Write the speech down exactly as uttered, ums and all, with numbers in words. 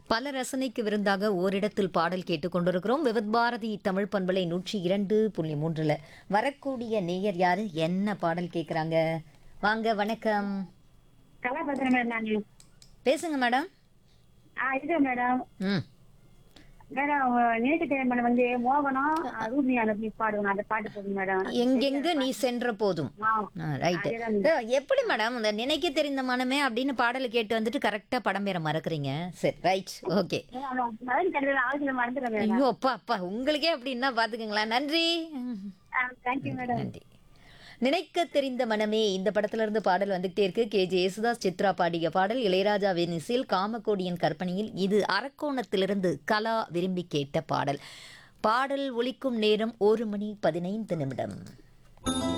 பல ரசனைக்கு விருந்தாக ஓரிடத்தில் பாடல் கேட்டுக்கொண்டிருக்கிறோம். விவித் பாரதி தமிழ் பண்பலை நூற்றி இரண்டு புள்ளி மூன்றுல வரக்கூடிய நேயர் யாரு, என்ன பாடல் கேட்குறாங்க? வாங்க, வணக்கம். கலாபத்திரம் மேடம் நானு. பேசுங்க மேடம். ஆ இது மேடம் ம் மேடம் நேற்று டைம் வந்து மோகனம் ரூபி அந்த பாடுவோம் அந்த பாட்டு போதும் மேடம். எங்கெங்கு நீ சென்ற போதும். ஆ, ரைட்டு. அதேதான். எப்படி மேடம் இந்த நினைக்க தெரிந்த மனமே அப்படின்னு பாடலை கேட்டு வந்துட்டு கரெக்டாக படம் பேரை மறக்கறீங்க? சரி, ரைட், ஓகே. மேடம், மருந்து கடையில் அவசியம் மறந்துடுறேன் மேடம். ஐயோ அப்பா அப்பா, உங்களுக்கே அப்படின்னா பார்த்துக்கங்களேன். நன்றி. Thank you madam. நன்றி. நினைக்க தெரிந்த மனமே இந்த படத்துல இருந்து பாடல் வந்துகிட்டே இருக்கு. கே ஜே யேசுதாஸ் சித்ரா பாடிய பாடல், இளையராஜாவின் இசையில், காமக்கோடியின் கற்பனையில். இது அரக்கோணத்திலிருந்து கலா விரும்பி கேட்ட பாடல். பாடல் ஒலிக்கும் நேரம் ஒரு மணி பதினைந்து நிமிடம்.